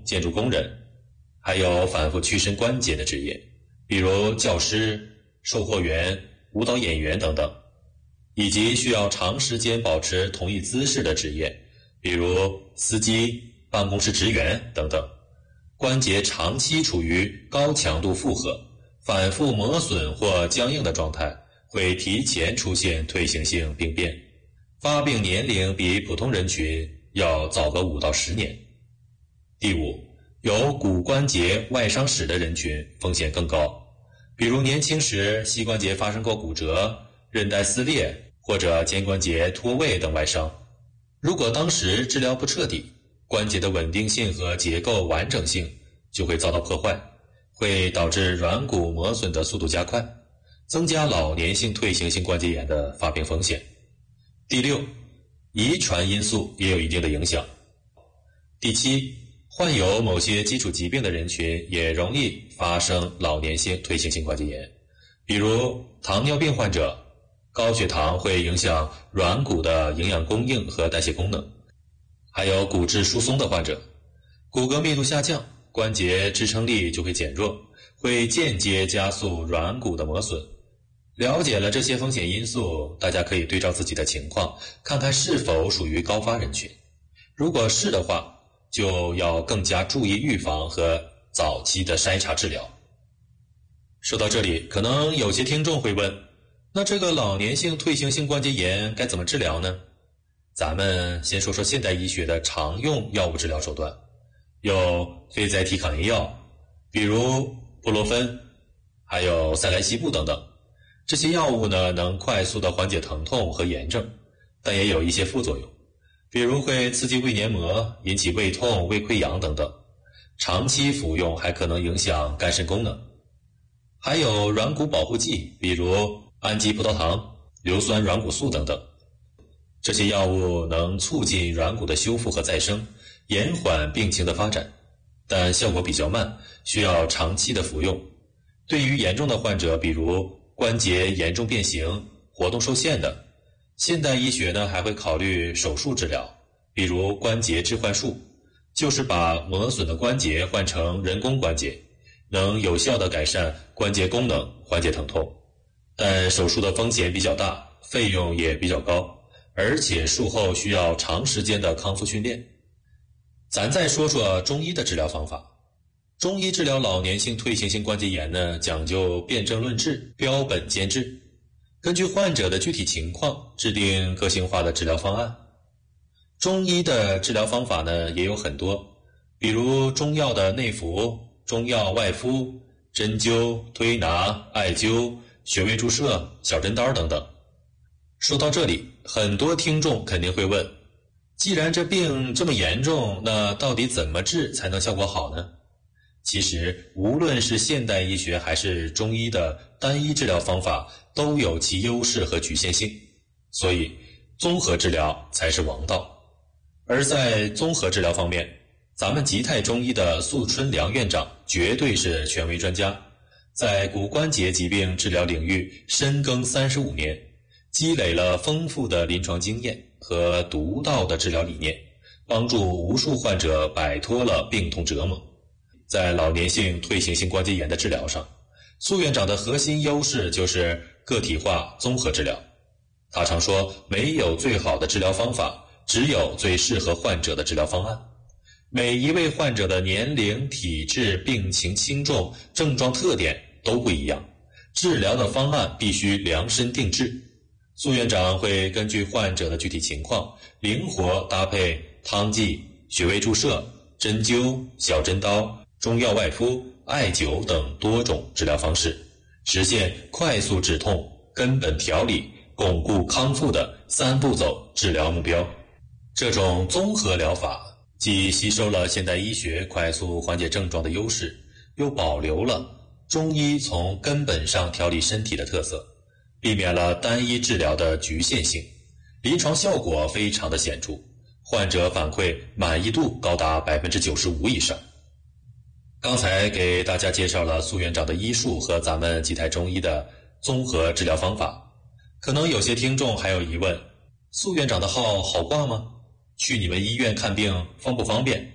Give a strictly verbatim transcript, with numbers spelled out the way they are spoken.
建筑工人，还有反复屈伸关节的职业，比如教师、售货员、舞蹈演员等等，以及需要长时间保持同一姿势的职业，比如司机、办公室职员等等。关节长期处于高强度负荷、反复磨损或僵硬的状态，会提前出现退行性病变，发病年龄比普通人群要早个五到十年。第五，有骨关节外伤史的人群风险更高，比如年轻时膝关节发生过骨折、韧带撕裂或者肩关节脱位等外伤。如果当时治疗不彻底，关节的稳定性和结构完整性就会遭到破坏，会导致软骨磨损的速度加快，增加老年性退行性关节炎的发病风险。第六，遗传因素也有一定的影响。第七，患有某些基础疾病的人群也容易发生老年性退行性关节炎，比如糖尿病患者，高血糖会影响软骨的营养供应和代谢功能，还有骨质疏松的患者，骨骼密度下降，关节支撑力就会减弱，会间接加速软骨的磨损。了解了这些风险因素，大家可以对照自己的情况，看看是否属于高发人群。如果是的话，就要更加注意预防和早期的筛查治疗。说到这里，可能有些听众会问，那这个老年性退行性关节炎该怎么治疗呢？咱们先说说现代医学的常用药物治疗手段，有非甾体抗炎药，比如布洛芬，还有塞来西布等等。这些药物呢，能快速地缓解疼痛和炎症，但也有一些副作用，比如会刺激胃黏膜，引起胃痛、胃溃疡等等。长期服用还可能影响肝肾功能。还有软骨保护剂，比如氨基葡萄糖、硫酸软骨素等等。这些药物能促进软骨的修复和再生，延缓病情的发展，但效果比较慢，需要长期的服用。对于严重的患者，比如关节严重变形、活动受限的，现代医学呢还会考虑手术治疗，比如关节置换术，就是把磨损的关节换成人工关节，能有效地改善关节功能，缓解疼痛。但手术的风险比较大，费用也比较高，而且术后需要长时间的康复训练。咱再说说中医的治疗方法。中医治疗老年性退行性关节炎呢，讲究辨证论治，标本兼治，根据患者的具体情况制定个性化的治疗方案。中医的治疗方法呢也有很多，比如中药的内服、中药外敷、针灸、推拿、艾灸、穴位注射、小针刀等等。说到这里，很多听众肯定会问，既然这病这么严重，那到底怎么治才能效果好呢？其实无论是现代医学还是中医的单一治疗方法都有其优势和局限性，所以综合治疗才是王道。而在综合治疗方面，咱们吉泰中医的宿春良院长绝对是权威专家，在骨关节疾病治疗领域深耕三十五年，积累了丰富的临床经验和独到的治疗理念，帮助无数患者摆脱了病痛折磨。在老年性退行性关节炎的治疗上，苏院长的核心优势就是个体化综合治疗。他常说，没有最好的治疗方法，只有最适合患者的治疗方案。每一位患者的年龄、体质、病情轻重、症状特点都不一样，治疗的方案必须量身定制。苏院长会根据患者的具体情况，灵活搭配汤剂、穴位注射、针灸、小针刀、中药外敷、艾灸等多种治疗方式，实现快速止痛、根本调理、巩固康复的三步走治疗目标。这种综合疗法既吸收了现代医学快速缓解症状的优势，又保留了中医从根本上调理身体的特色，避免了单一治疗的局限性，临床效果非常的显著，患者反馈满意度高达 百分之九十五 以上。刚才给大家介绍了苏院长的医术和咱们吉泰中医的综合治疗方法，可能有些听众还有疑问，苏院长的号好挂吗？去你们医院看病方不方便？